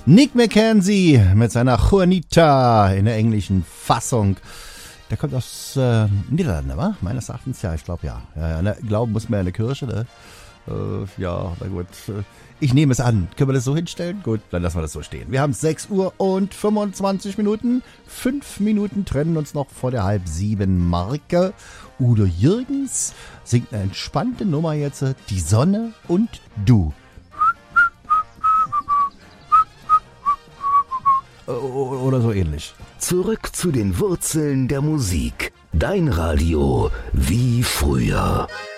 Nick McKenzie mit seiner Juanita in der englischen Fassung. Der kommt aus Niederlande, wa? Meines Erachtens, ja, ich glaube ja. Ja, glauben muss man ja in der Kirche, ne? Ja, na gut. Ich nehme es an. Können wir das so hinstellen? Gut, dann lassen wir das so stehen. Wir haben 6 Uhr und 25 Minuten. 5 Minuten trennen uns noch vor der 6:30 Marke. Udo Jürgens singt eine entspannte Nummer jetzt. Die Sonne und du. Oder so ähnlich. Zurück zu den Wurzeln der Musik. Dein Radio wie früher.